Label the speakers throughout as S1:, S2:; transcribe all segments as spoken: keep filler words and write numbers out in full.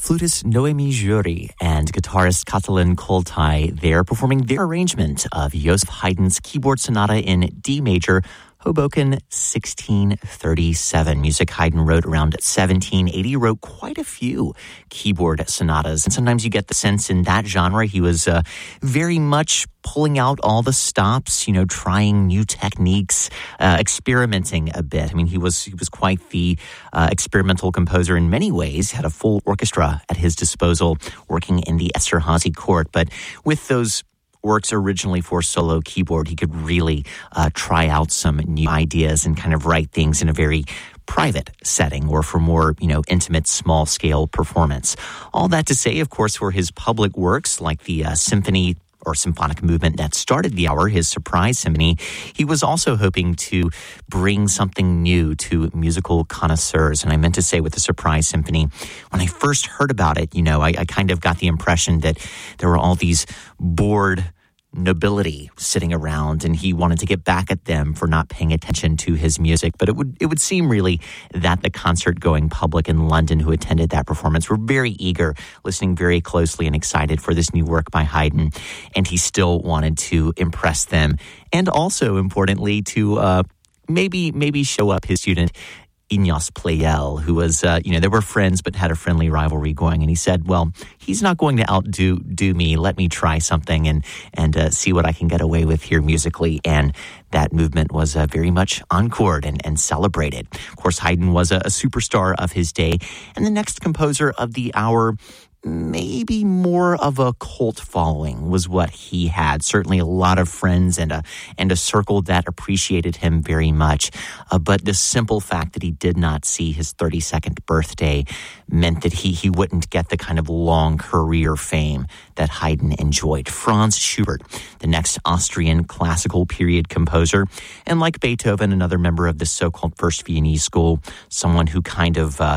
S1: Flutist Noémie Jury and guitarist Catalin Koltai, they're performing their arrangement of Joseph Haydn's keyboard sonata in D major, Hoboken sixteen thirty-seven. Music Haydn wrote around seventeen eighty, wrote quite a few keyboard sonatas. And sometimes you get the sense in that genre he was uh, very much pulling out all the stops, you know, trying new techniques, uh, experimenting a bit. I mean, he was he was quite the uh, experimental composer in many ways, had a full orchestra at his disposal working in the Esterházy court. But with those works originally for solo keyboard, he could really uh, try out some new ideas and kind of write things in a very private setting or for more, you know, intimate, small-scale performance. All that to say, of course, for his public works like the uh, symphony or symphonic movement that started the hour, his Surprise Symphony, he was also hoping to bring something new to musical connoisseurs. And I meant to say with the Surprise Symphony, when I first heard about it, you know, I, I kind of got the impression that there were all these bored nobility sitting around and he wanted to get back at them for not paying attention to his music. But it would it would seem really that the concert-going public in London who attended that performance were very eager, listening very closely and excited for this new work by Haydn. And he still wanted to impress them and also, importantly, to uh, maybe maybe show up his student Ignace Pleyel, who was, uh, you know, they were friends but had a friendly rivalry going. And he said, well, he's not going to outdo do me. Let me try something and and uh, see what I can get away with here musically. And that movement was uh, very much encored and, and celebrated. Of course, Haydn was a, a superstar of his day. And the next composer of the hour, maybe more of a cult following was what he had. Certainly a lot of friends and a and a circle that appreciated him very much. Uh, but the simple fact that he did not see his thirty-second birthday meant that he he wouldn't get the kind of long career fame that Haydn enjoyed. Franz Schubert, the next Austrian classical period composer, and like Beethoven, another member of the so-called First Viennese School, someone who kind of uh,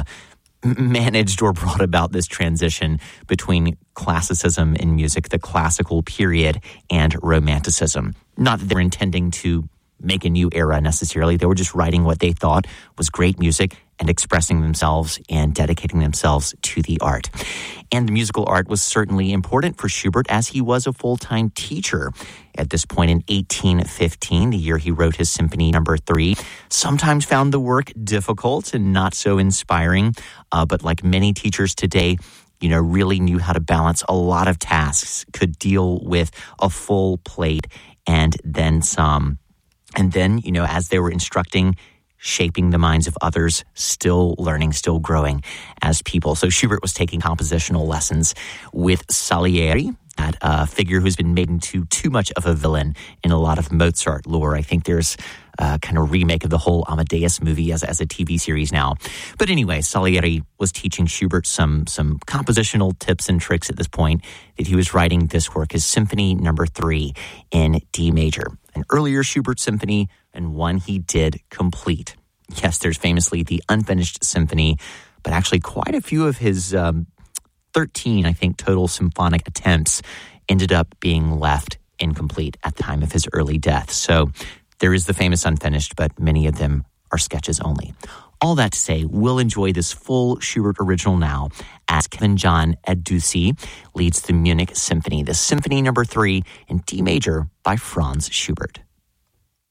S1: managed or brought about this transition between classicism in music, the classical period, and romanticism. Not that they were intending to make a new era necessarily. They were just writing what they thought was great music and expressing themselves and dedicating themselves to the art. And the musical art was certainly important for Schubert as he was a full-time teacher. At this point in eighteen fifteen, the year he wrote his Symphony Number Three, sometimes found the work difficult and not so inspiring, uh, but like many teachers today, you know, really knew how to balance a lot of tasks, could deal with a full plate and then some. And then, you know, as they were instructing, shaping the minds of others, still learning, still growing as people. So Schubert was taking compositional lessons with Salieri, that uh, figure who's been made into too much of a villain in a lot of Mozart lore. I think there's a kind of remake of the whole Amadeus movie as, as a T V series now. But anyway, Salieri was teaching Schubert some, some compositional tips and tricks at this point that he was writing this work, his Symphony Number Three in D major. An earlier Schubert symphony and one he did complete. Yes, there's famously the unfinished symphony, but actually quite a few of his um, thirteen, I think, total symphonic attempts ended up being left incomplete at the time of his early death. So there is the famous unfinished, but many of them are sketches only. All that to say, we'll enjoy this full Schubert original now as Kevin John Adduci leads the Munich Symphony, the Symphony Number Three in D major by Franz Schubert.